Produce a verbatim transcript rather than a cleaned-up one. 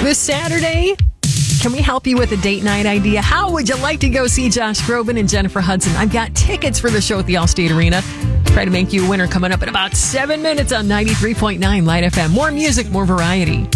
This Saturday, can we help you with a date night idea? How would you like to go see Josh Groban and Jennifer Hudson? I've got tickets for the show at the Allstate Arena. Try to make you a winner coming up in about seven minutes on ninety-three point nine Light F M. More music, more variety.